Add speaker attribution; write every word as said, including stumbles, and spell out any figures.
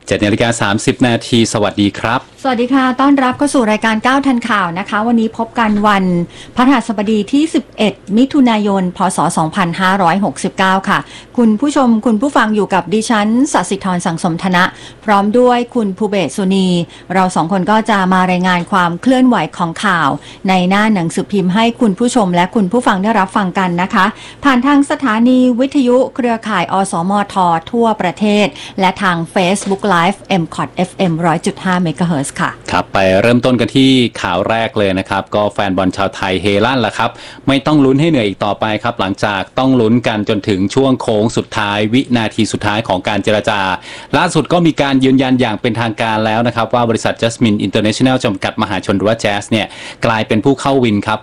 Speaker 1: เจ็ดนาฬิกาสามสิบนาทีสวัสดีครับ
Speaker 2: สวัสดีค่ะต้อนรับเข้าสู่รายการก้าวทันข่าวนะคะวันนี้พบกันวันพฤหัสบดีที่สิบเอ็ดมิถุนายนพศสองพันห้าร้อยหกสิบเก้าค่ะคุณผู้ชมคุณผู้ฟังอยู่กับดิฉันศศิธรสังสมธนะพร้อมด้วยคุณภูเบศสุนีเราสองคนก็จะมารายงานความเคลื่อนไหวของข่าวในหน้าหนังสือพิมพ์ให้คุณผู้ชมและคุณผู้ฟังได้รับฟังกันนะคะผ่านทางสถานีวิทยุเครือข่ายอสมททั่วประเทศและทาง Facebook Live เอ็ม ซี โอ ที เอฟ เอ็ม หนึ่งร้อยจุดห้า เมกะเฮิรตซ์ค่ะ
Speaker 1: ครับไปเริ่มต้นกันที่ข่าวแรกเลยนะครับก็แฟนบอลชาวไทยเฮลั่นละครับไม่ต้องลุ้นให้เหนื่อยอีกต่อไปครับหลังจากต้องลุ้นกันจนถึงช่วงโค้งสุดท้ายวินาทีสุดท้ายของการเจรจาล่าสุดก็มีการยืนยันอย่างเป็นทางการแล้วนะครับว่าบริษัท Jasmine International จำกัดมหาชนหรือว่า Jazz เนี่ยกลายเป็นผู้เข้าวินครับ